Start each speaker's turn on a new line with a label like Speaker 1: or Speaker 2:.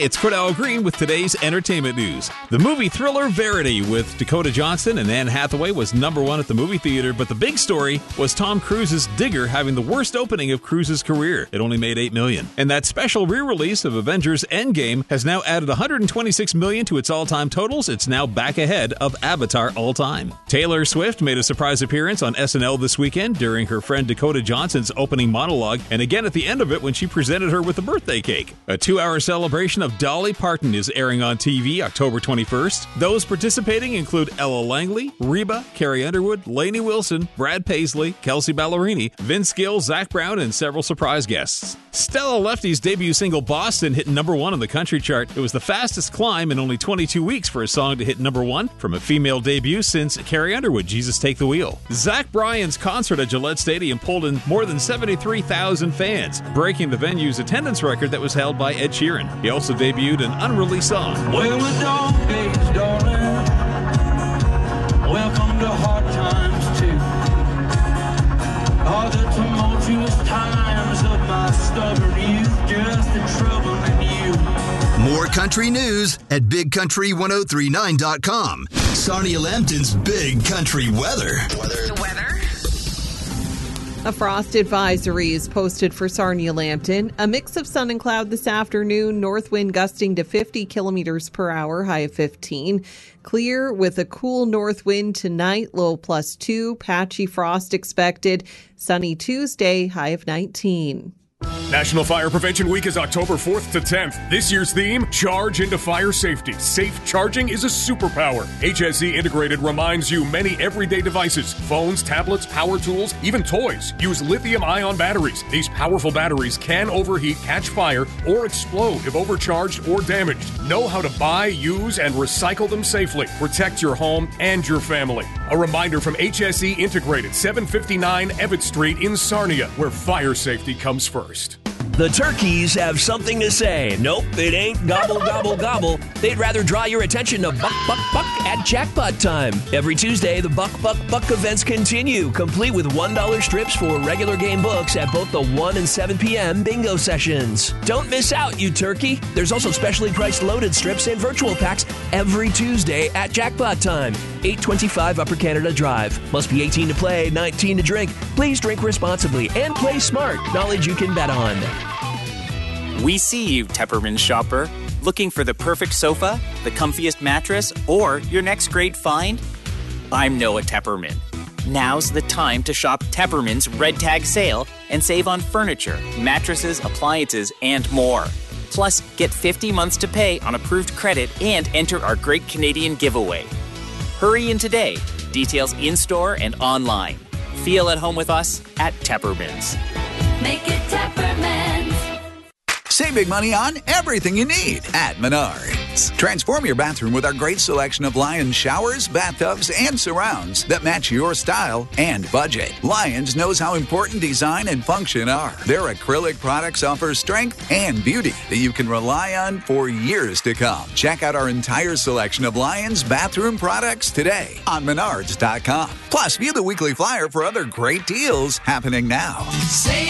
Speaker 1: it's Cordell Green with today's entertainment news. The movie thriller Verity with Dakota Johnson and Anne Hathaway was #1 at the movie theater, but the big story was Tom Cruise's Digger having the worst opening of Cruise's career. It only made $8 million. And that special re-release of Avengers Endgame has now added $126 million to its all-time totals. It's now back ahead of Avatar all-time. Taylor Swift made a surprise appearance on SNL this weekend during her friend Dakota Johnson's opening monologue, and again at the end of it when she presented her with a birthday cake. A 2-hour celebration of Dolly Parton is airing on TV October 21st. Those participating include Ella Langley, Reba, Carrie Underwood, Lainey Wilson, Brad Paisley, Kelsey Ballerini, Vince Gill, Zach Brown, and several surprise guests. Stella Lefty's debut single Boston hit #1 on the country chart. It was the fastest climb in only 22 weeks for a song to hit #1 from a female debut since Carrie Underwood, Jesus Take the Wheel. Zach Bryan's concert at Gillette Stadium pulled in more than 73,000 fans, breaking the venue's attendance record that was held by Ed Sheeran. He also debuted an unreleased song.
Speaker 2: Well, the dog days, darling. Welcome to hard times, too. All the tumultuous times of my stubborn youth, just the trouble in you.
Speaker 3: More country news at BigCountry1039.com. Sarnia Lambton's Big Country Weather.
Speaker 4: The weather?
Speaker 5: A frost advisory is posted for Sarnia Lambton. A mix of sun and cloud this afternoon. North wind gusting to 50 kilometers per hour, high of 15. Clear with a cool north wind tonight, low +2. Patchy frost expected. Sunny Tuesday, high of 19.
Speaker 6: National Fire Prevention Week is October 4th to 10th. This year's theme, Charge into Fire Safety. Safe charging is a superpower. HSE Integrated reminds you many everyday devices, phones, tablets, power tools, even toys, use lithium-ion batteries. These powerful batteries can overheat, catch fire, or explode if overcharged or damaged. Know how to buy, use, and recycle them safely. Protect your home and your family. A reminder from HSE Integrated, 759 Evatt Street in Sarnia, where fire safety comes first.
Speaker 7: The turkeys have something to say. Nope, it ain't gobble, gobble, gobble. They'd rather draw your attention to Buck, Buck, Buck at jackpot time. Every Tuesday, the Buck, Buck, Buck events continue, complete with $1 strips for regular game books at both the 1 and 7 p.m. bingo sessions. Don't miss out, you turkey. There's also specially priced loaded strips and virtual packs every Tuesday at jackpot time. 825 Upper Canada Drive. Must be 18 to play, 19 to drink. Please drink responsibly and play smart. Knowledge you can bet on.
Speaker 8: We see you, Tepperman shopper. Looking for the perfect sofa, the comfiest mattress, or your next great find? I'm Noah Tepperman. Now's the time to shop Tepperman's Red Tag Sale and save on furniture, mattresses, appliances, and more. Plus, get 50 months to pay on approved credit and enter our Great Canadian Giveaway. Hurry in today. Details in-store and online. Feel at home with us at Tepperman's.
Speaker 4: Make it Tepperman's.
Speaker 9: Save big money on everything you need at Menards. Transform your bathroom with our great selection of Lions showers, bathtubs, and surrounds that match your style and budget. Lions knows how important design and function are. Their acrylic products offer strength and beauty that you can rely on for years to come. Check out our entire selection of Lions bathroom products today on Menards.com. Plus, view the weekly flyer for other great deals happening now.
Speaker 4: Save